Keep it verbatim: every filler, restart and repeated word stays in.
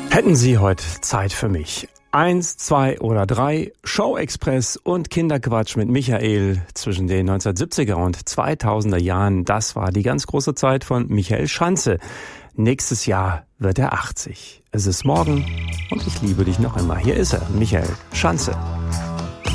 Hätten Sie heute Zeit für mich? Eins, zwei oder drei, Show Express und Kinderquatsch mit Michael zwischen den neunzehnhundertsiebziger und zweitausender Jahren. Das war die ganz große Zeit von Michael Schanze. Nächstes Jahr wird er achtzig. Es ist morgen und ich liebe dich noch immer. Hier ist er, Michael Schanze.